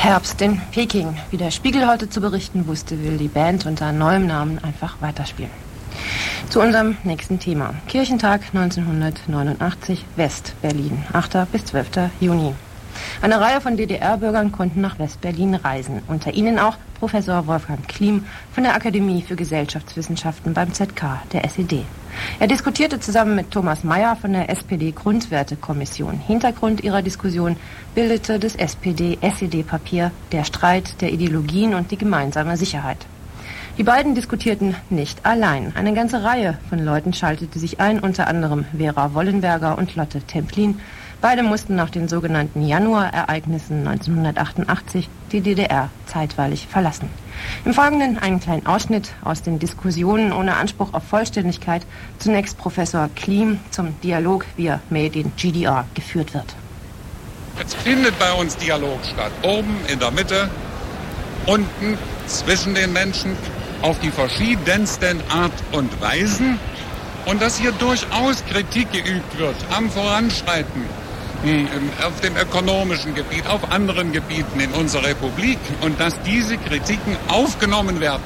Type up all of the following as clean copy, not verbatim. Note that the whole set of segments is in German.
Herbst in Peking. Wie der Spiegel heute zu berichten wusste, will die Band unter neuem Namen einfach weiterspielen. Zu unserem nächsten Thema. Kirchentag 1989, West-Berlin, 8. bis 12. Juni. Eine Reihe von DDR-Bürgern konnten nach West-Berlin reisen. Unter ihnen auch Professor Wolfgang Klim von der Akademie für Gesellschaftswissenschaften beim ZK der SED. Er diskutierte zusammen mit Thomas Mayer von der SPD-Grundwertekommission. Hintergrund ihrer Diskussion bildete das SPD-SED-Papier Der Streit der Ideologien und die gemeinsame Sicherheit. Die beiden diskutierten nicht allein. Eine ganze Reihe von Leuten schaltete sich ein, unter anderem Vera Wollenberger und Lotte Templin. Beide mussten nach den sogenannten Januarereignissen 1988 die DDR zeitweilig verlassen. Im Folgenden einen kleinen Ausschnitt aus den Diskussionen ohne Anspruch auf Vollständigkeit. Zunächst Professor Klim zum Dialog, wie er Made in GDR geführt wird. Jetzt findet bei uns Dialog statt. Oben, in der Mitte, unten, zwischen den Menschen, auf die verschiedensten Art und Weisen. Und dass hier durchaus Kritik geübt wird am Voranschreiten auf dem ökonomischen Gebiet, auf anderen Gebieten in unserer Republik und dass diese Kritiken aufgenommen werden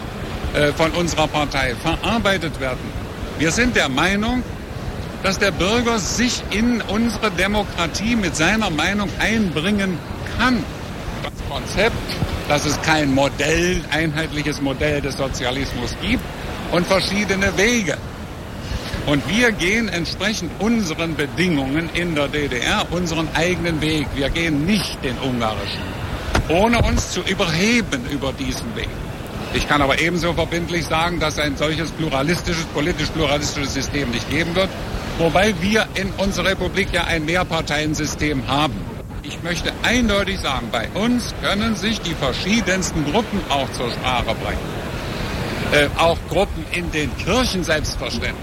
von unserer Partei, verarbeitet werden. Wir sind der Meinung, dass der Bürger sich in unsere Demokratie mit seiner Meinung einbringen kann. Das Konzept, dass es kein einheitliches Modell des Sozialismus gibt und verschiedene Wege. Und wir gehen entsprechend unseren Bedingungen in der DDR unseren eigenen Weg. Wir gehen nicht den ungarischen, ohne uns zu überheben über diesen Weg. Ich kann aber ebenso verbindlich sagen, dass ein solches politisch pluralistisches System nicht geben wird, wobei wir in unserer Republik ja ein Mehrparteiensystem haben. Ich möchte eindeutig sagen, bei uns können sich die verschiedensten Gruppen auch zur Sprache bringen. Auch Gruppen in den Kirchen selbstverständlich.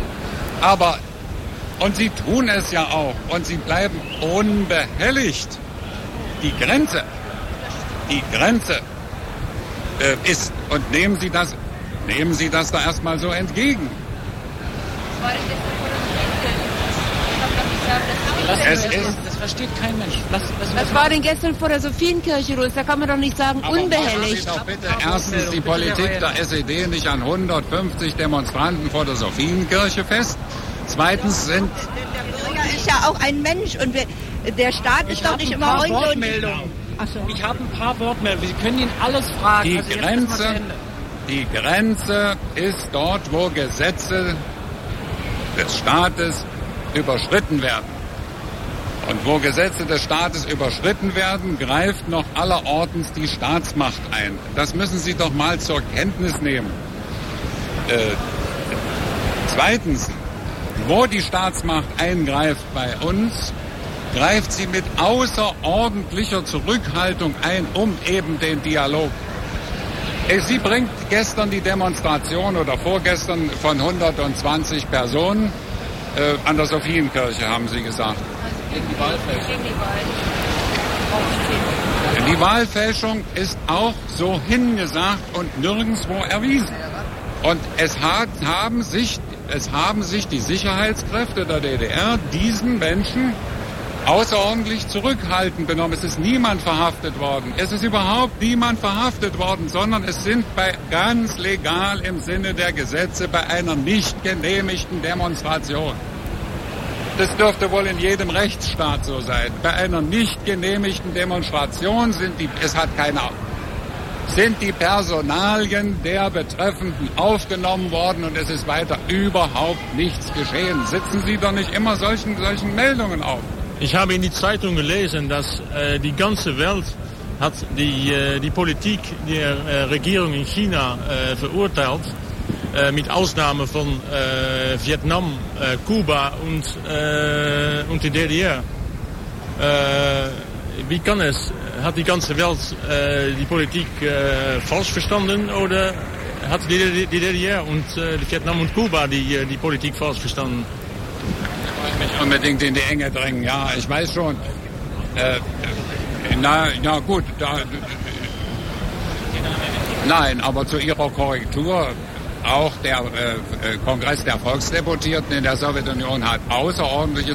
Aber, und sie tun es ja auch, und sie bleiben unbehelligt. Die Grenze ist, und nehmen Sie das da erstmal so entgegen. Das versteht kein Mensch. Was war denn gestern vor der Sophienkirche los? Da kann man doch nicht sagen, aber unbehelligt. Doch bitte erstens die Politik der SED nicht an 150 Demonstranten vor der Sophienkirche fest. Zweitens sind... Der Bürger ist ja auch ein Mensch und der Staat ist doch nicht immer Wortmeldungen. Ich habe ein paar Wortmeldungen. Sie können ihn alles fragen. Die Grenze ist dort, wo Gesetze des Staates überschritten werden. Und wo Gesetze des Staates überschritten werden, greift noch allerortens die Staatsmacht ein. Das müssen Sie doch mal zur Kenntnis nehmen. Zweitens, wo die Staatsmacht eingreift bei uns, greift sie mit außerordentlicher Zurückhaltung ein, um eben den Dialog. Sie bringt gestern die Demonstration oder vorgestern von 120 Personen an der Sophienkirche, haben Sie gesagt. Gegen die Wahlfälschung. Die Wahlfälschung ist auch so hingesagt und nirgendwo erwiesen. Und es haben sich die Sicherheitskräfte der DDR diesen Menschen außerordentlich zurückhaltend benommen. Es ist niemand verhaftet worden. Es ist überhaupt niemand verhaftet worden, sondern es sind ganz legal im Sinne der Gesetze bei einer nicht genehmigten Demonstration. Das dürfte wohl in jedem Rechtsstaat so sein. Bei einer nicht genehmigten Demonstration sind die Personalien der Betreffenden aufgenommen worden und es ist weiter überhaupt nichts geschehen. Sitzen Sie doch nicht immer solchen Meldungen auf. Ich habe in die Zeitung gelesen, dass die ganze Welt hat die Politik der Regierung in China verurteilt, mit Ausnahme von Vietnam, Kuba und die DDR. Wie kann es? Hat die ganze Welt die Politik falsch verstanden oder hat die DDR und Vietnam und Kuba die Politik falsch verstanden? Nicht unbedingt in die Enge drängen, ja, ich weiß schon. Na gut, nein, aber zu Ihrer Korrektur, auch der Kongress der Volksdeputierten in der Sowjetunion hat außerordentliche